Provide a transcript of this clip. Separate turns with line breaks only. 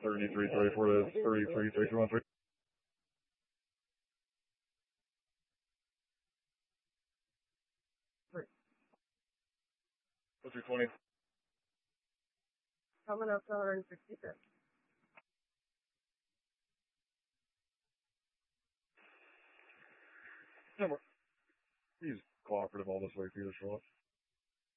3334 to 333213. 320.
Coming up to 166.
No more. He's cooperative all this way through this shot.